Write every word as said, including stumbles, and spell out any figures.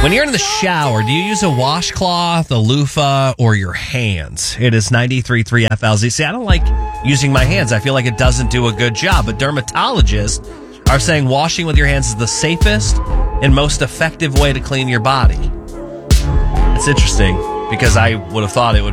When you're in the shower, do you use a washcloth, a loofah, or your hands? It is ninety-three point three F L Z. See, I don't like using my hands. I feel like it doesn't do a good job. But dermatologists are saying washing with your hands is the safest and most effective way to clean your body. It's interesting because I would have thought it would